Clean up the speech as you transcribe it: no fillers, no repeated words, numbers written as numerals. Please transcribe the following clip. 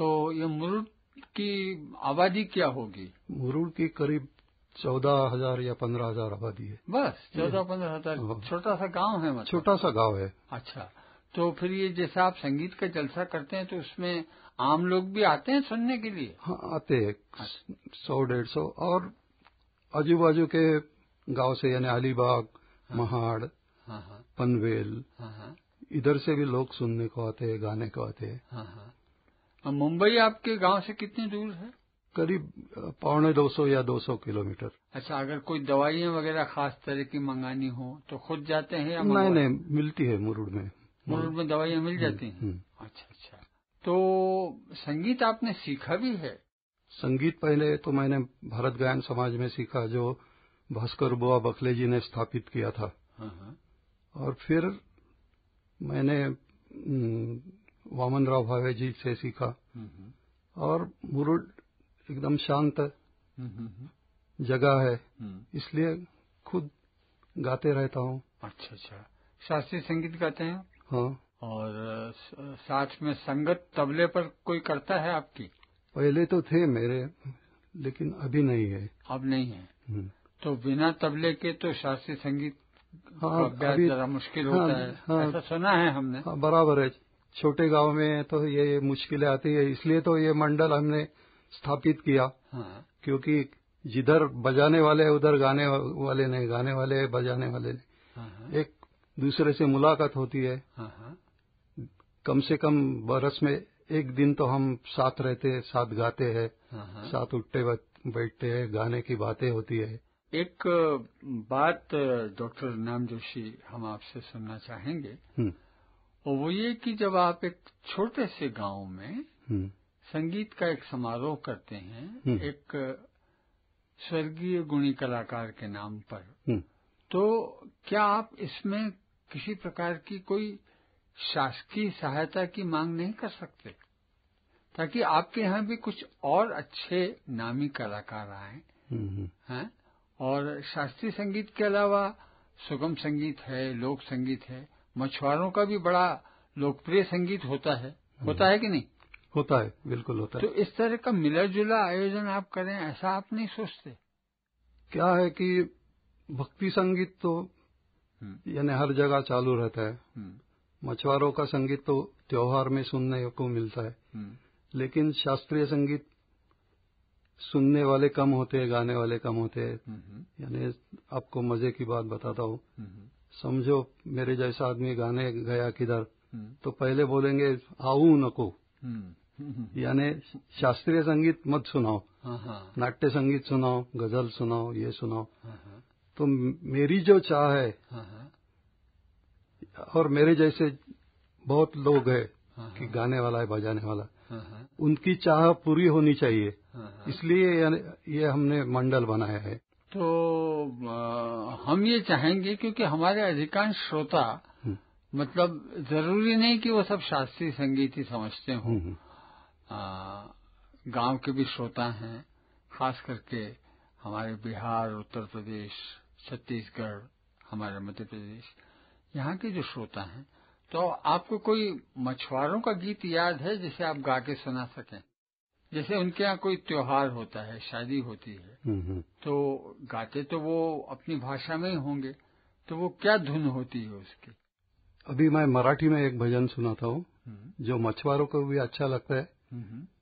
तो ये मुरुड की आबादी क्या होगी? मुरुड की करीब 14,000 या 15,000 आबादी है। बस 14-15,000, छोटा सा गांव है मतलब? छोटा सा गांव है। अच्छा, तो फिर ये जैसा आप संगीत का जलसा करते हैं तो उसमें आम लोग भी आते हैं सुनने के लिए? हाँ, आते हैं 100-150, और आजू बाजू के गांव से, यानी अलीबाग, महाड़, पनवेल, इधर से भी लोग सुनने को आते हैं, गाने को आते हैं। मुंबई आपके गांव से कितनी दूर है? करीब 250 या 200 किलोमीटर। अच्छा, अगर कोई दवाइयाँ वगैरह खास तरह की मंगानी हो तो खुद जाते हैं या नहीं, मिलती है मुरुड में। मुरुड में दवाइयाँ मिल जाती हैं? अच्छा, तो संगीत आपने सीखा भी है? संगीत पहले तो मैंने भारत गायन समाज में सीखा, जो भास्कर बुआ बखले जी ने स्थापित किया था। और फिर मैंने वामन राव भावे जी से सीखा। और मुरुड एकदम शांत जगह है, इसलिए खुद गाते रहता हूँ। अच्छा, शास्त्रीय संगीत गाते हैं? हाँ। और साथ में संगत तबले पर कोई करता है आपकी? पहले तो थे मेरे, लेकिन अभी नहीं है। अब नहीं है? तो बिना तबले के तो शास्त्रीय संगीत का अभ्यास जरा मुश्किल होता है। ऐसा सुना है हमने। हाँ, बराबर है। छोटे गांव में तो ये मुश्किलें आती है, इसलिए तो ये मंडल हमने स्थापित किया। क्योंकि जिधर बजाने वाले उधर गाने वाले नहीं, गाने वाले बजाने वाले नहीं, एक दूसरे से मुलाकात होती है। कम से कम बरस में एक दिन तो हम साथ रहते हैं, साथ गाते हैं, साथ उठते बैठते हैं, गाने की बातें होती है। एक बात डॉक्टर नाम जोशी हम आपसे सुनना चाहेंगे, और वो ये कि जब आप एक छोटे से गांव में संगीत का एक समारोह करते हैं, एक स्वर्गीय गुणी कलाकार के नाम पर, तो क्या आप इसमें किसी प्रकार की कोई शासकीय सहायता की मांग नहीं कर सकते, ताकि आपके यहाँ भी कुछ और अच्छे नामी कलाकार आए हैं? और शास्त्रीय संगीत के अलावा सुगम संगीत है, लोक संगीत है, मछुआरों का भी बड़ा लोकप्रिय संगीत होता है कि नहीं? होता है, बिल्कुल होता है। तो इस तरह का मिला जुला आयोजन आप करें, ऐसा आप नहीं सोचते? क्या है कि भक्ति संगीत तो यानी हर जगह चालू रहता है। मछुआरों का संगीत तो त्योहार में सुनने को मिलता है, लेकिन शास्त्रीय संगीत सुनने वाले कम होते हैं, गाने वाले कम होते हैं। यानी आपको मजे की बात बताता हूँ। समझो मेरे जैसा आदमी गाने गया किधर, तो पहले बोलेंगे आऊ नको, यानी शास्त्रीय संगीत मत सुनाओ, नाट्य संगीत सुनाओ, गजल सुनाओ, ये सुनाओ। तो मेरी जो चाह है, और मेरे जैसे बहुत लोग हैं कि गाने वाला है, बजाने वाला, उनकी चाह पूरी होनी चाहिए, इसलिए ये हमने मंडल बनाया है। तो हम ये चाहेंगे, क्योंकि हमारे अधिकांश श्रोता मतलब जरूरी नहीं कि वो सब शास्त्रीय संगीत ही समझते हों, गांव के भी श्रोता हैं, खास करके हमारे बिहार, उत्तर प्रदेश, छत्तीसगढ़, हमारे मध्य प्रदेश, यहाँ के जो श्रोता हैं। तो आपको कोई मछुआरों का गीत याद है जिसे आप गा के सुना सकें? जैसे उनके यहाँ कोई त्योहार होता है, शादी होती है, तो गाते तो वो अपनी भाषा में ही होंगे, तो वो क्या धुन होती है उसकी? अभी मैं मराठी में एक भजन सुनाता हूँ, जो मछुआरों को भी अच्छा लगता है।